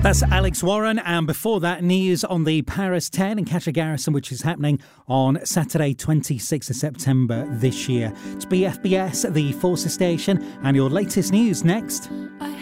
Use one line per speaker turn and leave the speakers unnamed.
That's Alex Warren, and before that, news on the Paris 10 in Catcher Garrison, which is happening on Saturday, 26th of September this year. It's BFBS, the Forces Station, and your latest news next.